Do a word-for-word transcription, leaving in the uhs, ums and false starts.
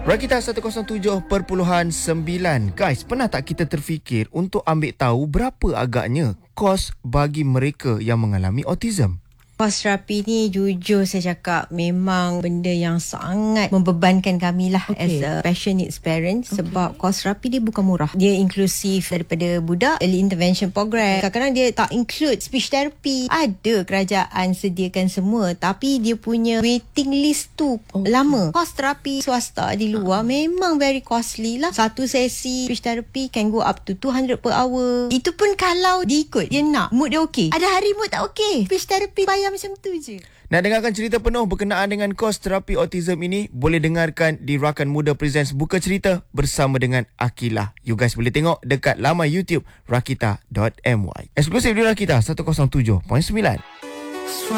Rakita seratus tujuh perpuluhan sembilan. Guys, pernah tak kita terfikir untuk ambil tahu berapa agaknya kos bagi mereka yang mengalami autism? Kos terapi ni jujur saya cakap memang benda yang sangat membebankan kami lah okay. as a special needs parent okay. sebab kos terapi dia bukan murah. Dia inklusif daripada budak, early intervention program. Kadang-kadang dia tak include speech therapy. Ada kerajaan sediakan semua tapi dia punya waiting list tu okay. lama. Kos terapi swasta di luar uh. memang very costly lah. Satu sesi speech therapy can go up to two hundred per hour. Itu pun kalau diikut dia nak, mood dia okey. Ada hari mood tak okey, speech therapy bayar macam tu je. Nak dengarkan cerita penuh berkenaan dengan kos terapi autism ini, boleh dengarkan di Rakan Muda Presents Buka Cerita bersama dengan Akilah. You guys boleh tengok dekat laman YouTube rakita dot my. Eksklusif di Rakita seratus tujuh perpuluhan sembilan.